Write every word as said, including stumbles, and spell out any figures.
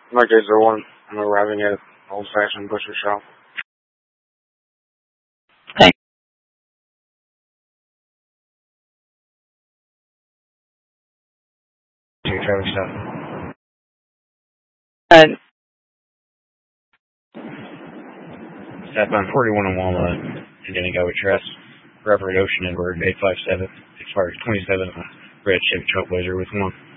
Like I said, one, I'm arriving at Old Fashioned Butcher Shop. Thanks. To your traffic stop. Uh, Southbound forty-one on Walnut. And then go with Trust. Reverend Ocean Edward, eight five seven. Expires twenty-seven. Red Chevy Trailblazer with one.